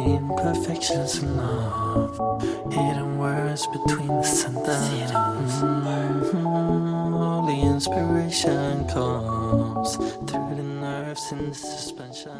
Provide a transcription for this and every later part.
only imperfections in love, hidden words between the sentences. Only inspiration comes through the nerves in the suspension.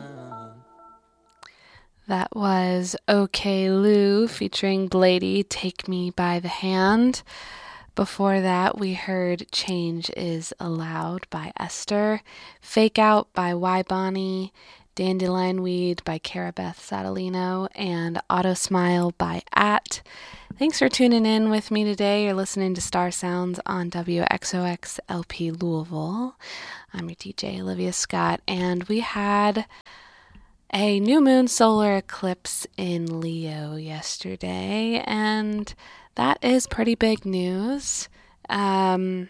That was OK Lou featuring Blady, Take Me by the Hand. Before that, we heard Change is Allowed by Esther, Fake Out by Y Bonnie, Dandelion Weed by Carabeth Satalino, and Auto Smile by At. Thanks for tuning in with me today. You're listening to Star Sounds on WXOX LP Louisville. I'm your DJ, Olivia Scott, and we had a new moon solar eclipse in Leo yesterday, and that is pretty big news. But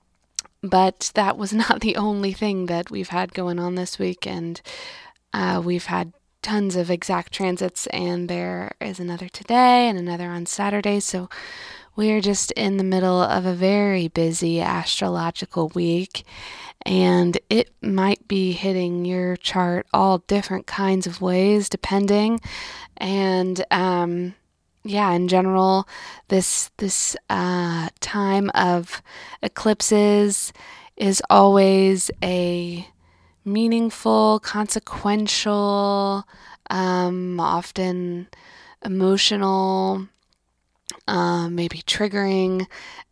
that was not the only thing that we've had going on this week, and we've had tons of exact transits, and there is another today and another on Saturday, so we're just in the middle of a very busy astrological week, and it might be hitting your chart all different kinds of ways depending. And in general, this time of eclipses is always a meaningful, consequential, often emotional, maybe triggering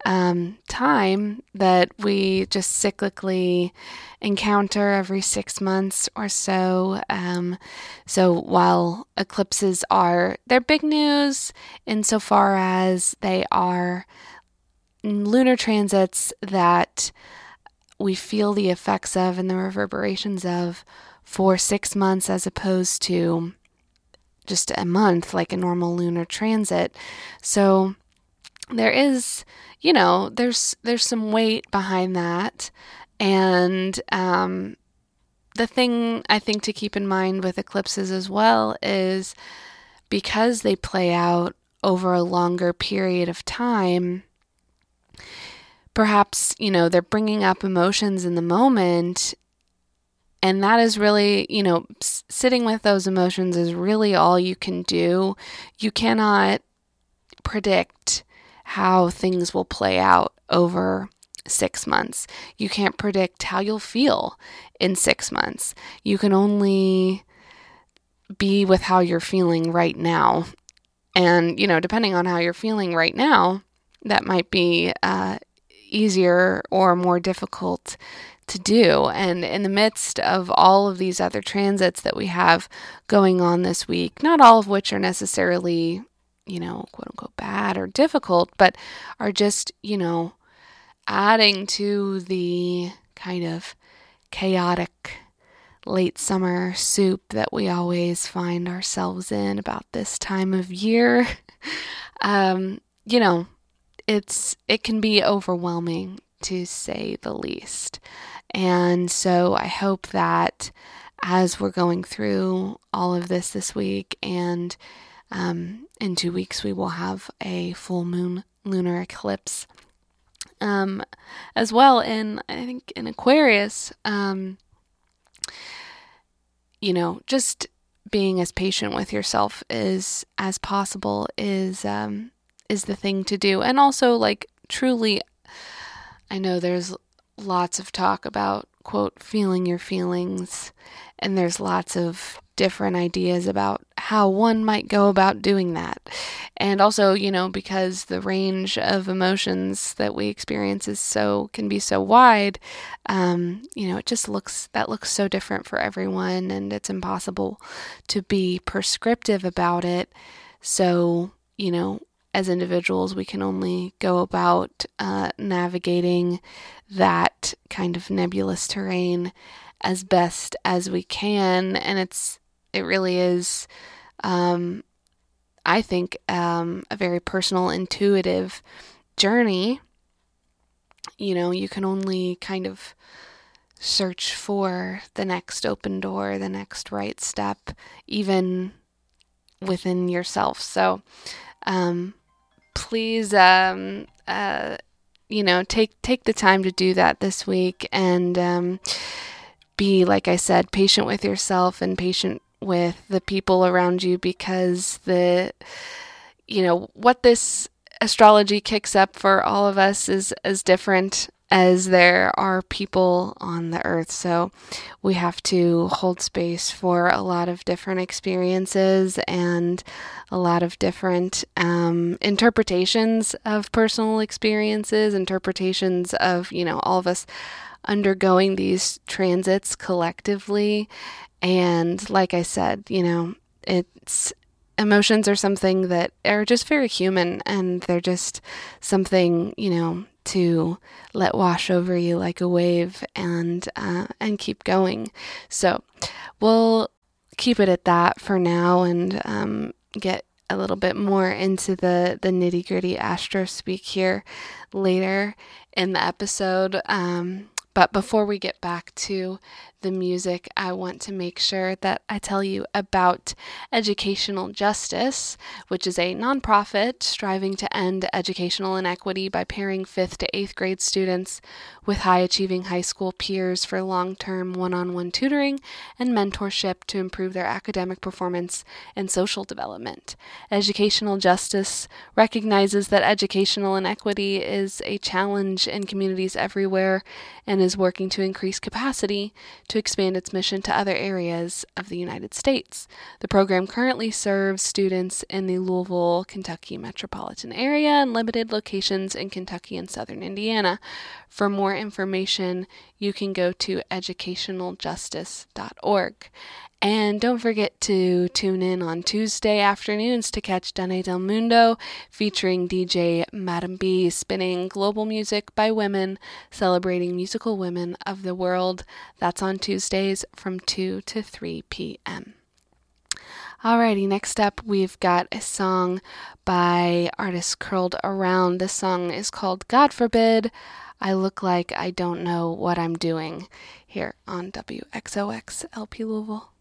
time that we just cyclically encounter every 6 months or so. So while eclipses they're big news insofar as they are lunar transits that we feel the effects of and the reverberations of for 6 months as opposed to just a month like a normal lunar transit. So there is, there's some weight behind that. And the thing I think to keep in mind with eclipses as well is because they play out over a longer period of time, perhaps, they're bringing up emotions in the moment. And that is really, sitting with those emotions is really all you can do. You cannot predict how things will play out over 6 months. You can't predict how you'll feel in 6 months. You can only be with how you're feeling right now. And, depending on how you're feeling right now, that might be easier or more difficult to do. And in the midst of all of these other transits that we have going on this week, not all of which are necessarily, quote unquote bad or difficult, but are just, adding to the kind of chaotic late summer soup that we always find ourselves in about this time of year. It can be overwhelming, to say the least. And so I hope that as we're going through all of this week, and in 2 weeks we will have a full moon lunar eclipse as well in, I think, in Aquarius, just being as patient with yourself as possible is the thing to do. And also, truly, I know there's lots of talk about, quote, feeling your feelings, and there's lots of different ideas about how one might go about doing that. And also, because the range of emotions that we experience can be so wide, it just looks so different for everyone, and it's impossible to be prescriptive about it. So, as individuals, we can only go about navigating that kind of nebulous terrain as best as we can. And it really is, I think, a very personal, intuitive journey. You can only kind of search for the next open door, the next right step, even within yourself. So, please, take the time to do that this week, and be, like I said, patient with yourself and patient with the people around you, because what this astrology kicks up for all of us is as different as there are people on the earth. So we have to hold space for a lot of different experiences and a lot of different interpretations of personal experiences, interpretations of, all of us undergoing these transits collectively. And like I said, emotions are something that are just very human, and they're just something, to let wash over you like a wave and keep going. So we'll keep it at that for now, and get a little bit more into the nitty-gritty astro speak here later in the episode. But before we get back to the music, I want to make sure that I tell you about Educational Justice, which is a nonprofit striving to end educational inequity by pairing 5th to 8th grade students with high-achieving high school peers for long-term one-on-one tutoring and mentorship to improve their academic performance and social development. Educational Justice recognizes that educational inequity is a challenge in communities everywhere and is working to increase capacity to expand its mission to other areas of the United States. The program currently serves students in the Louisville, Kentucky metropolitan area and limited locations in Kentucky and southern Indiana. For more information, you can go to educationaljustice.org. And don't forget to tune in on Tuesday afternoons to catch Dene Del Mundo, featuring DJ Madam B spinning global music by women, celebrating musical women of the world. That's on Tuesdays from 2 to 3 p.m. Alrighty, next up we've got a song by artist Curled Around. This song is called God Forbid I Look Like I Don't Know What I'm Doing, here on WXOX LP Louisville.